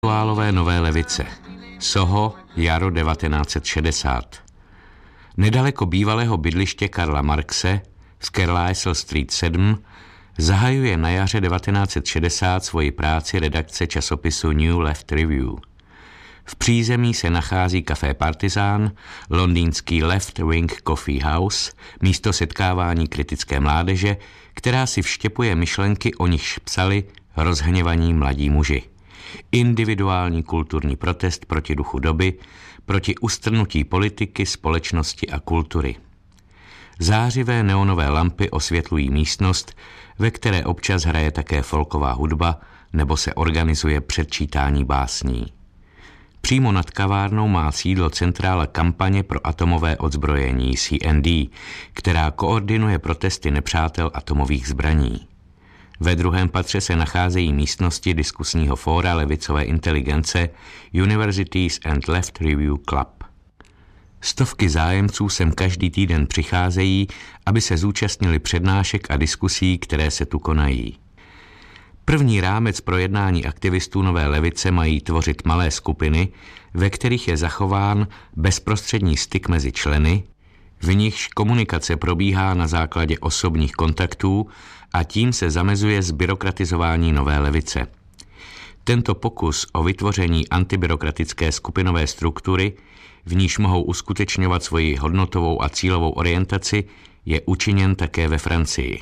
Intelektuálové nové levice. Soho, jaro 1960. Nedaleko bývalého bydliště Karla Marxe z Carlisle Street 7 zahajuje na jaře 1960 svoji práci redakce časopisu New Left Review. V přízemí se nachází Café Partizán, londýnský Left Wing Coffee House, místo setkávání kritické mládeže, která si vštěpuje myšlenky, o nichž psali rozhněvaní mladí muži. Individuální kulturní protest proti duchu doby, proti ustrnutí politiky, společnosti a kultury. Zářivé neonové lampy osvětlují místnost, ve které občas hraje také folková hudba nebo se organizuje předčítání básní. Přímo nad kavárnou má sídlo centrála kampaně pro atomové odzbrojení CND, která koordinuje protesty nepřátel atomových zbraní. Ve druhém patře se nacházejí místnosti diskusního fóra levicové inteligence Universities and Left Review Club. Stovky zájemců sem každý týden přicházejí, aby se zúčastnili přednášek a diskusí, které se tu konají. První rámec pro jednání aktivistů nové levice mají tvořit malé skupiny, ve kterých je zachován bezprostřední styk mezi členy, v nichž komunikace probíhá na základě osobních kontaktů a tím se zamezuje zbyrokratizování nové levice. Tento pokus o vytvoření antibyrokratické skupinové struktury, v níž mohou uskutečňovat svoji hodnotovou a cílovou orientaci, je učiněn také ve Francii.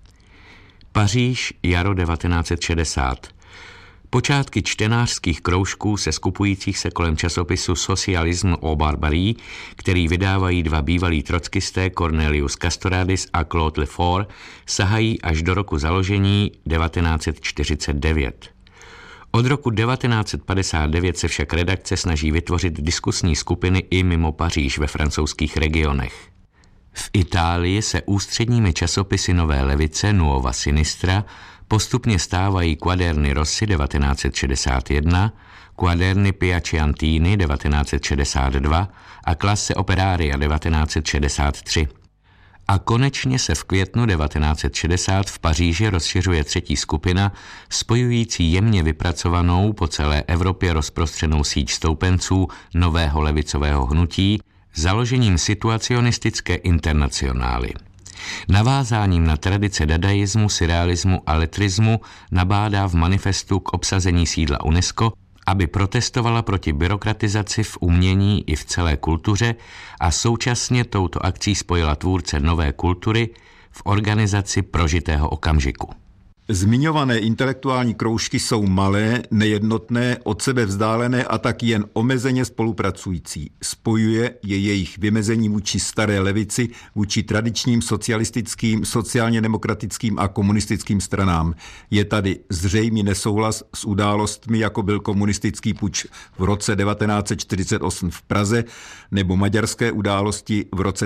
Paříž, jaro 1960. Počátky čtenářských kroužků se skupujících se kolem časopisu Socialisme au Barbarie, který vydávají dva bývalí trockisté Cornelius Castoriadis a Claude Lefort, sahají až do roku založení 1949. Od roku 1959 se však redakce snaží vytvořit diskusní skupiny i mimo Paříž ve francouzských regionech. V Itálii se ústředními časopisy nové levice Nuova Sinistra postupně stávají Quaderni Rossi 1961, Quaderni Piacentini 1962 a Classe Operaria 1963. A konečně se v květnu 1960 v Paříži rozšiřuje třetí skupina, spojující jemně vypracovanou po celé Evropě rozprostřenou síť stoupenců nového levicového hnutí, založením situacionistické internacionály. Navázáním na tradice dadaismu, surrealismu a letrismu nabádá v manifestu k obsazení sídla UNESCO, aby protestovala proti byrokratizaci v umění i v celé kultuře a současně touto akcí spojila tvůrce nové kultury v organizaci prožitého okamžiku. Zmiňované intelektuální kroužky jsou malé, nejednotné, od sebe vzdálené a tak jen omezeně spolupracující. Spojuje je jejich vymezení vůči staré levici, vůči tradičním socialistickým, sociálně demokratickým a komunistickým stranám. Je tady zřejmý nesouhlas s událostmi, jako byl komunistický puč v roce 1948 v Praze nebo maďarské události v roce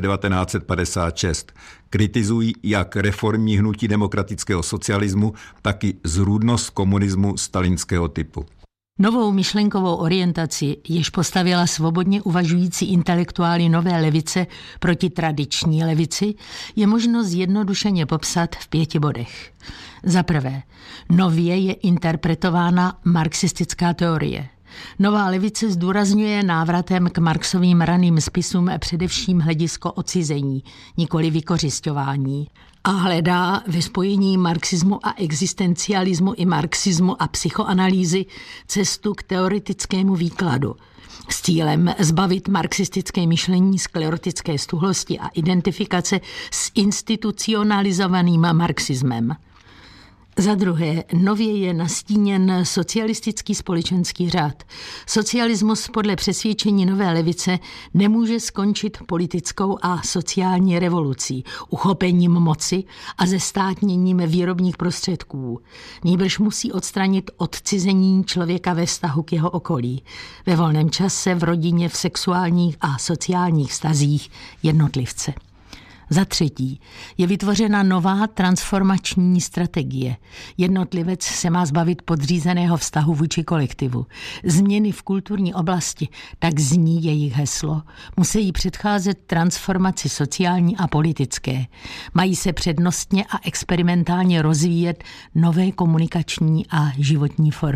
1956. Kritizují jak reformní hnutí demokratického socialismu, tak i zrůdnost komunismu stalinského typu. Novou myšlenkovou orientaci, jež postavila svobodně uvažující intelektuály nové levice proti tradiční levici, je možno zjednodušeně popsat v 5 bodech. Za prvé, nově je interpretována marxistická teorie. Nová levice zdůrazňuje návratem k Marxovým raným spisům především hledisko odcizení, nikoli vykořisťování, a hledá ve spojení marxismu a existencialismu i marxismu a psychoanalýzy cestu k teoretickému výkladu s cílem zbavit marxistické myšlení sklerotické stuhlosti a identifikace s institucionalizovaným marxismem. Za druhé, nově je nastíněn socialistický společenský řád. Socialismus podle přesvědčení nové levice nemůže skončit politickou a sociální revolucí, uchopením moci a zestátněním výrobních prostředků. Nýbrž musí odstranit odcizení člověka ve vztahu k jeho okolí, ve volném čase, v rodině, v sexuálních a sociálních vztazích jednotlivce. Za třetí, je vytvořena nová transformační strategie. Jednotlivec se má zbavit podřízeného vztahu vůči kolektivu. Změny v kulturní oblasti, tak zní jejich heslo, musí předcházet transformaci sociální a politické. Mají se přednostně a experimentálně rozvíjet nové komunikační a životní formy.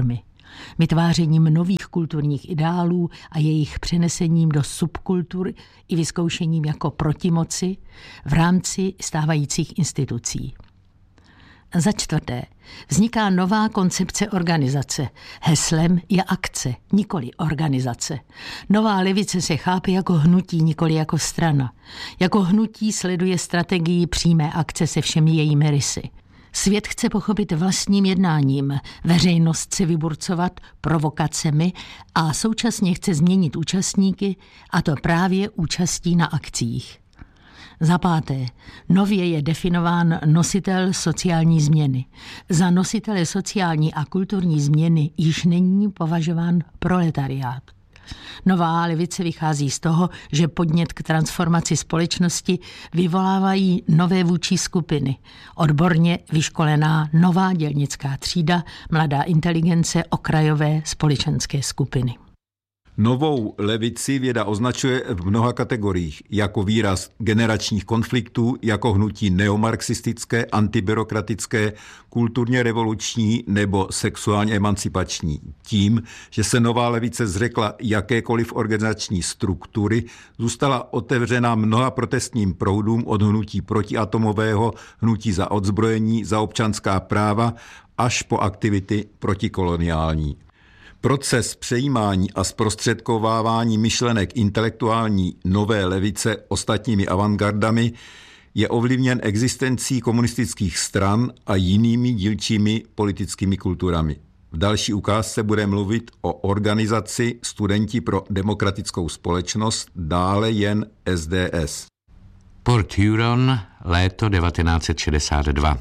vytvářením nových kulturních ideálů a jejich přenesením do subkultur i vyzkoušením jako protimoci v rámci stávajících institucí. Za čtvrté, vzniká nová koncepce organizace. Heslem je akce, nikoli organizace. Nová levice se chápe jako hnutí, nikoli jako strana. Jako hnutí sleduje strategii přímé akce se všemi jejími rysy. Svět chce pochopit vlastním jednáním, veřejnost chce vyburcovat provokacemi a současně chce změnit účastníky, a to právě účastí na akcích. Za páté, nově je definován nositel sociální změny. Za nositele sociální a kulturní změny již není považován proletariát. Nová levice vychází z toho, že podnět k transformaci společnosti vyvolávají nové vůdčí skupiny, odborně vyškolená nová dělnická třída, mladá inteligence, okrajové společenské skupiny. Novou levici věda označuje v mnoha kategoriích jako výraz generačních konfliktů, jako hnutí neomarxistické, antibyrokratické, kulturně revoluční nebo sexuálně emancipační. Tím, že se nová levice zřekla jakékoliv organizační struktury, zůstala otevřena mnoha protestním proudům od hnutí protiatomového, hnutí za odzbrojení, za občanská práva až po aktivity protikoloniální. Proces přejímání a zprostředkovávání myšlenek intelektuální nové levice ostatními avantgardami je ovlivněn existencí komunistických stran a jinými dílčími politickými kulturami. V další ukázce bude mluvit o organizaci Studenti pro demokratickou společnost, dále jen SDS. Port Huron, léto 1962.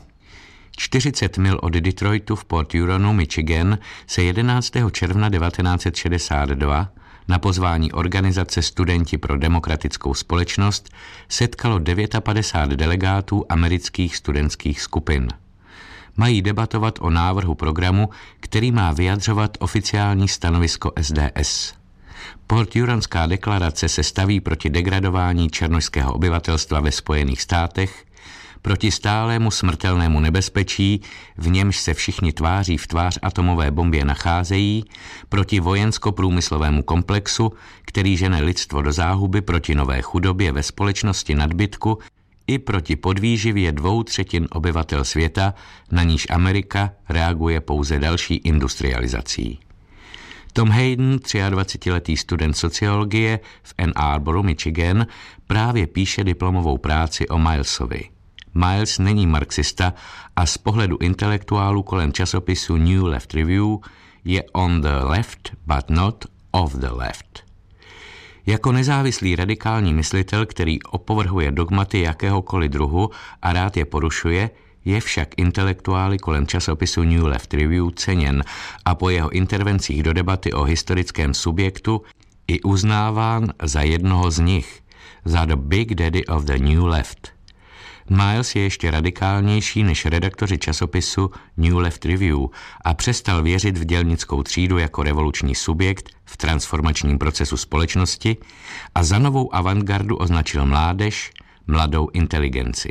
40 mil od Detroitu v Port Huronu, Michigan, se 11. června 1962 na pozvání organizace Studenti pro demokratickou společnost setkalo 59 delegátů amerických studentských skupin. Mají debatovat o návrhu programu, který má vyjadřovat oficiální stanovisko SDS. Port Huronská deklarace se staví proti degradování černošského obyvatelstva ve Spojených státech, proti stálému smrtelnému nebezpečí, v němž se všichni tváří v tvář atomové bombě nacházejí, proti vojensko-průmyslovému komplexu, který žene lidstvo do záhuby, proti nové chudobě ve společnosti nadbytku i proti podvýživě 2/3 obyvatel světa, na níž Amerika reaguje pouze další industrializací. Tom Hayden, 23letý student sociologie v Ann Arboru, Michigan, právě píše diplomovou práci o Milesovi. Miles není marxista a z pohledu intelektuálů kolem časopisu New Left Review je on the left, but not of the left. Jako nezávislý radikální myslitel, který opovrhuje dogmaty jakéhokoliv druhu a rád je porušuje, je však intelektuály kolem časopisu New Left Review ceněn a po jeho intervencích do debaty o historickém subjektu i uznáván za jednoho z nich, za the Big Daddy of the New Left. Miles je ještě radikálnější než redaktoři časopisu New Left Review a přestal věřit v dělnickou třídu jako revoluční subjekt v transformačním procesu společnosti a za novou avantgardu označil mládež, mladou inteligenci.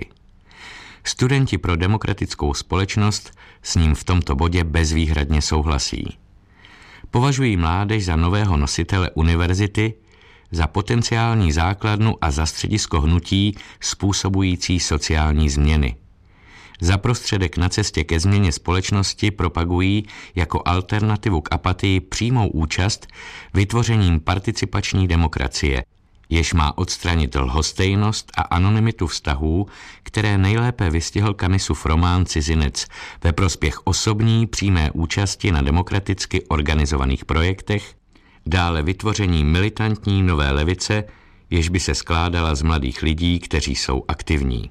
Studenti pro demokratickou společnost s ním v tomto bodě bezvýhradně souhlasí. Považují mládež za nového nositele univerzity, za potenciální základnu a za středisko hnutí způsobující sociální změny. Za prostředek na cestě ke změně společnosti propagují jako alternativu k apatii přímou účast vytvořením participační demokracie, jež má odstranit lhostejnost a anonymitu vztahů, které nejlépe vystihl Camusův román Cizinec ve prospěch osobní přímé účasti na demokraticky organizovaných projektech, dále vytvoření militantní nové levice, jež by se skládala z mladých lidí, kteří jsou aktivní.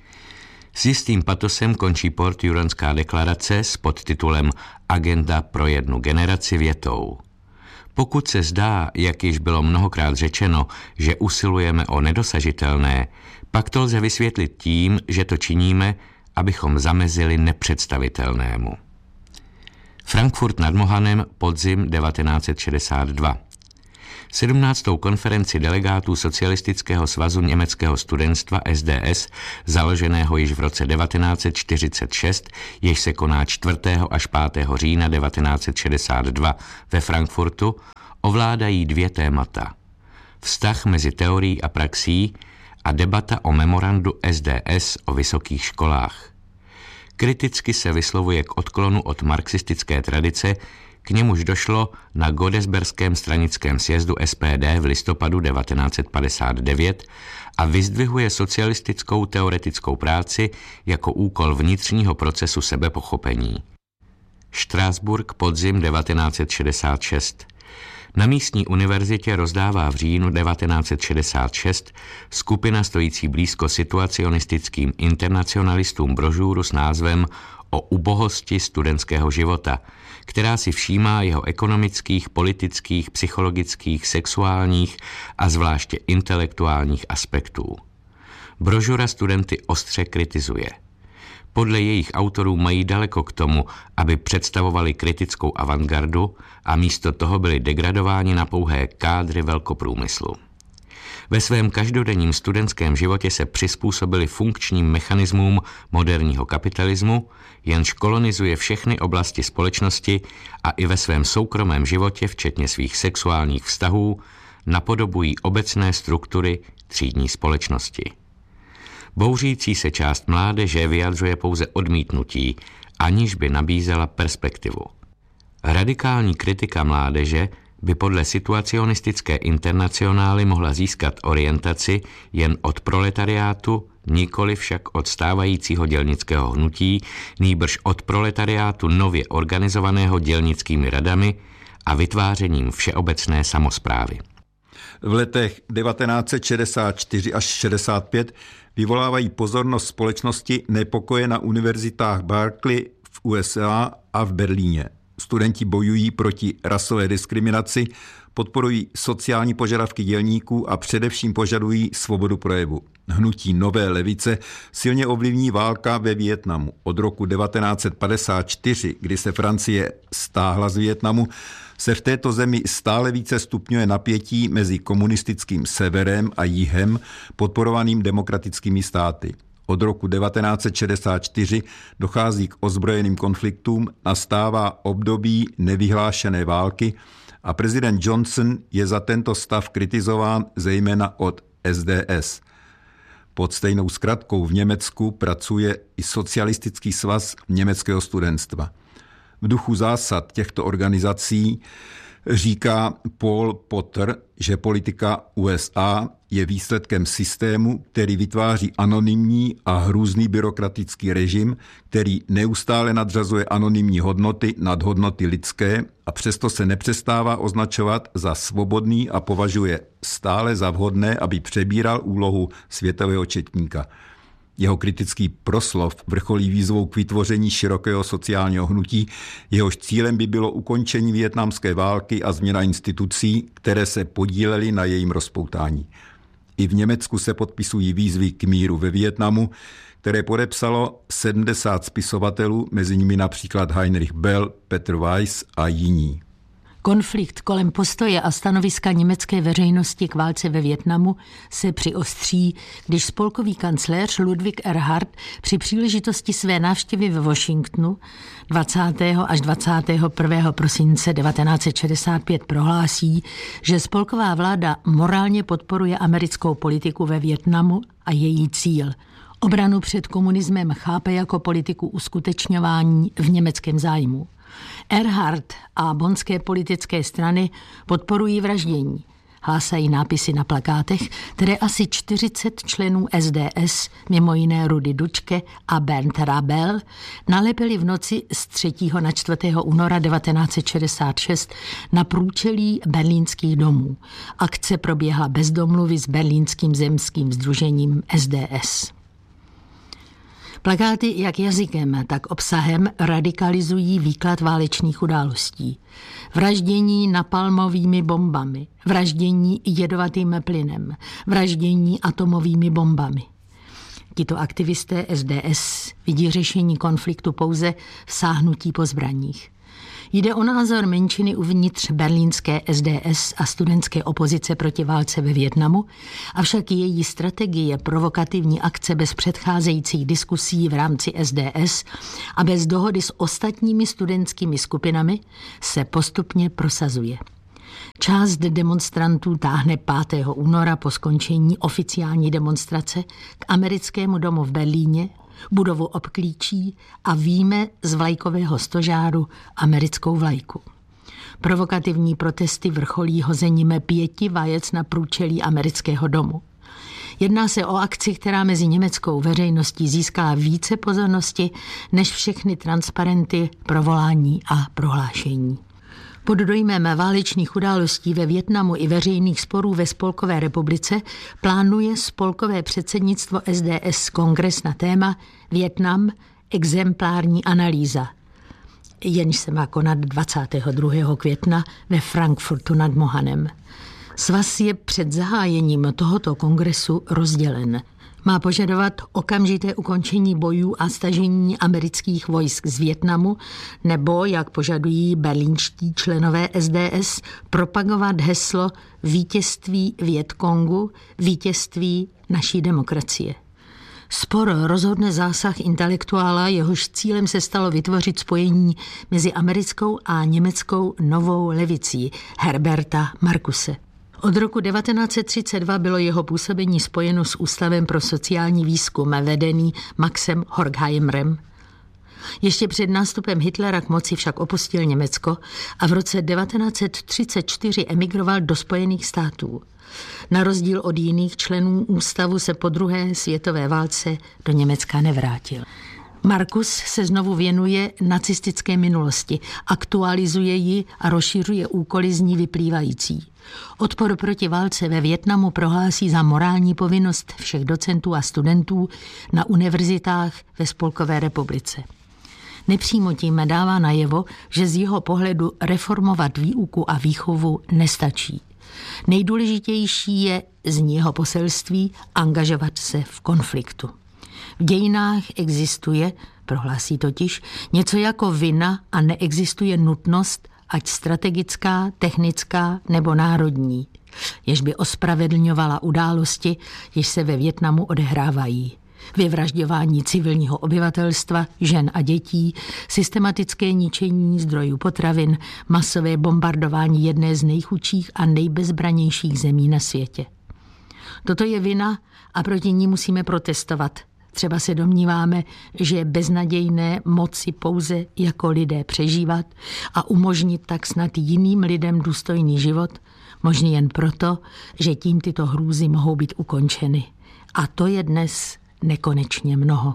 S jistým patosem končí Port Huronská deklarace s podtitulem Agenda pro jednu generaci větou. Pokud se zdá, jak již bylo mnohokrát řečeno, že usilujeme o nedosažitelné, pak to lze vysvětlit tím, že to činíme, abychom zamezili nepředstavitelnému. Frankfurt nad Mohanem, podzim 1962. 17. konferenci delegátů Socialistického svazu německého studentstva SDS, založeného již v roce 1946, jež se koná 4. až 5. října 1962 ve Frankfurtu, ovládají dvě témata. Vztah mezi teorií a praxí a debata o memorandu SDS o vysokých školách. Kriticky se vyslovuje k odklonu od marxistické tradice, k němuž došlo na Godesberském stranickém sjezdu SPD v listopadu 1959 a vyzdvihuje socialistickou teoretickou práci jako úkol vnitřního procesu sebepochopení. Štrasburk, podzim 1966. Na místní univerzitě rozdává v říjnu 1966 skupina stojící blízko situacionistickým internacionalistům brožúru s názvem O ubohosti studentského života, která si všímá jeho ekonomických, politických, psychologických, sexuálních a zvláště intelektuálních aspektů. Brožura studenty ostře kritizuje. Podle jejich autorů mají daleko k tomu, aby představovali kritickou avantgardu a místo toho byli degradováni na pouhé kádry velkoprůmyslu. Ve svém každodenním studentském životě se přizpůsobili funkčním mechanismům moderního kapitalismu, jenž kolonizuje všechny oblasti společnosti a i ve svém soukromém životě, včetně svých sexuálních vztahů, napodobují obecné struktury třídní společnosti. Bouřící se část mládeže vyjadřuje pouze odmítnutí, aniž by nabízela perspektivu. Radikální kritika mládeže by podle situacionistické internacionály mohla získat orientaci jen od proletariátu, nikoli však od stávajícího dělnického hnutí, nýbrž od proletariátu nově organizovaného dělnickými radami a vytvářením všeobecné samosprávy. V letech 1964 až 65 vyvolávají pozornost společnosti nepokoje na univerzitách Berkeley v USA a v Berlíně. Studenti bojují proti rasové diskriminaci, podporují sociální požadavky dělníků a především požadují svobodu projevu. Hnutí nové levice silně ovlivní válka ve Vietnamu. Od roku 1954, kdy se Francie stáhla z Vietnamu, se v této zemi stále více stupňuje napětí mezi komunistickým severem a jihem, podporovaným demokratickými státy. Od roku 1964 dochází k ozbrojeným konfliktům, nastává období nevyhlášené války a prezident Johnson je za tento stav kritizován zejména od SDS. Pod stejnou zkratkou v Německu pracuje i Socialistický svaz německého studentstva. V duchu zásad těchto organizací říká Paul Potter, že politika USA je výsledkem systému, který vytváří anonymní a hrůzný byrokratický režim, který neustále nadřazuje anonymní hodnoty nad hodnoty lidské a přesto se nepřestává označovat za svobodný a považuje stále za vhodné, aby přebíral úlohu světového četníka. Jeho kritický proslov vrcholí výzvou k vytvoření širokého sociálního hnutí, jehož cílem by bylo ukončení vietnamské války a změna institucí, které se podílely na jejím rozpoutání. I v Německu se podpisují výzvy k míru ve Vietnamu, které podepsalo 70 spisovatelů, mezi nimi například Heinrich Bell, Petr Weiss a jiní. Konflikt kolem postoje a stanoviska německé veřejnosti k válce ve Vietnamu se přiostří, když spolkový kancléř Ludwig Erhard při příležitosti své návštěvy ve Washingtonu 20. až 21. prosince 1965 prohlásí, že spolková vláda morálně podporuje americkou politiku ve Vietnamu a její cíl. Obranu před komunismem chápe jako politiku uskutečňování v německém zájmu. Erhard a bonské politické strany podporují vraždění. Hlásají nápisy na plakátech, které asi 40 členů SDS, mimo jiné Rudy Dučke a Bernd Rabel, nalepili v noci z 3. na 4. února 1966 na průčelí berlínských domů. Akce proběhla bez domluvy s berlínským zemským sdružením SDS. Plakáty jak jazykem, tak obsahem radikalizují výklad válečných událostí. Vraždění napalmovými bombami, vraždění jedovatým plynem, vraždění atomovými bombami. Tito aktivisté SDS vidí řešení konfliktu pouze v sáhnutí po zbraních. Jde o názor menšiny uvnitř berlínské SDS a studentské opozice proti válce ve Vietnamu, avšak její strategie provokativní akce bez předcházejících diskusí v rámci SDS a bez dohody s ostatními studentskými skupinami se postupně prosazuje. Část demonstrantů táhne 5. února po skončení oficiální demonstrace k americkému domu v Berlíně, budovu obklíčí a vyjme z vlajkového stožáru americkou vlajku. Provokativní protesty vrcholí hozením 5 vajec na průčelí amerického domu. Jedná se o akci, která mezi německou veřejností získala více pozornosti než všechny transparenty, provolání a prohlášení. Pod dojmem válečných událostí ve Vietnamu i veřejných sporů ve Spolkové republice plánuje spolkové předsednictvo SDS kongres na téma Vietnam exemplární analýza, jenž se má konat 22. května ve Frankfurtu nad Mohanem. Svaz je před zahájením tohoto kongresu rozdělen. Má požadovat okamžité ukončení bojů a stažení amerických vojsk z Vietnamu nebo, jak požadují berlínští členové SDS, propagovat heslo vítězství Vietkongu, vítězství naší demokracie. Spor rozhodne zásah intelektuála, jehož cílem se stalo vytvořit spojení mezi americkou a německou novou levicí Herberta Marcuse. Od roku 1932 bylo jeho působení spojeno s Ústavem pro sociální výzkum vedený Maxem Horkheimerem. Ještě před nástupem Hitlera k moci však opustil Německo a v roce 1934 emigroval do Spojených států. Na rozdíl od jiných členů ústavu se po druhé světové válce do Německa nevrátil. Marcus se znovu věnuje nacistické minulosti, aktualizuje ji a rozšiřuje úkoly z ní vyplývající. Odpor proti válce ve Vietnamu prohlásí za morální povinnost všech docentů a studentů na univerzitách ve Spolkové republice. Nepřímo tím dává najevo, že z jeho pohledu reformovat výuku a výchovu nestačí. Nejdůležitější je z jeho poselství angažovat se v konfliktu. V dějinách existuje, prohlásí totiž, něco jako vina a neexistuje nutnost, ať strategická, technická nebo národní, jež by ospravedlňovala události, jež se ve Vietnamu odehrávají. Vyvražďování civilního obyvatelstva, žen a dětí, systematické ničení zdrojů potravin, masové bombardování jedné z nejchudších a nejbezbranějších zemí na světě. Toto je vina a proti ní musíme protestovat. Třeba se domníváme, že je beznadějné moci pouze jako lidé přežívat a umožnit tak snad jiným lidem důstojný život, možný jen proto, že tím tyto hrůzy mohou být ukončeny. A to je dnes nekonečně mnoho.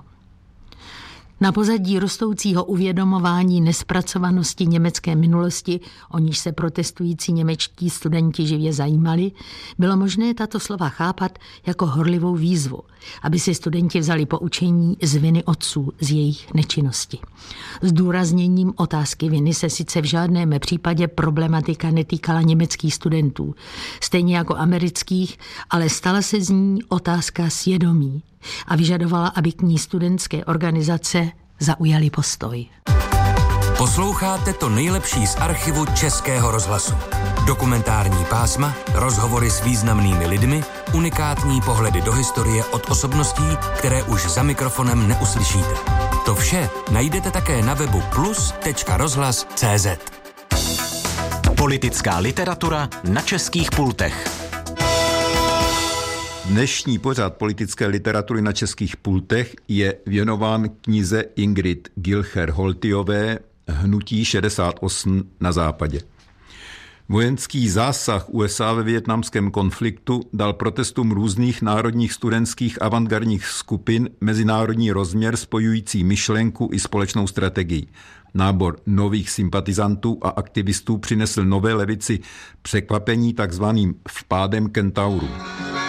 Na pozadí rostoucího uvědomování nespracovanosti německé minulosti, o níž se protestující němečtí studenti živě zajímali, bylo možné tato slova chápat jako horlivou výzvu, aby si studenti vzali poučení z viny otců, z jejich nečinnosti. Zdůrazněním otázky viny se sice v žádném případě problematika netýkala německých studentů, stejně jako amerických, ale stala se z ní otázka svědomí a vyžadovala, aby k ní studentské organizace zaujaly postoj. Posloucháte to nejlepší z archivu Českého rozhlasu. Dokumentární pásma, rozhovory s významnými lidmi, unikátní pohledy do historie od osobností, které už za mikrofonem neuslyšíte. To vše najdete také na webu plus.rozhlas.cz. Politická literatura na českých pultech. Dnešní pořad politické literatury na českých pultech je věnován knize Ingrid Gilcher-Holtyové Hnutí 68 na západě. Vojenský zásah USA ve vietnamském konfliktu dal protestům různých národních studentských avantgardních skupin mezinárodní rozměr spojující myšlenku i společnou strategii. Nábor nových sympatizantů a aktivistů přinesl nové levici překvapení takzvaným vpádem kentaurů.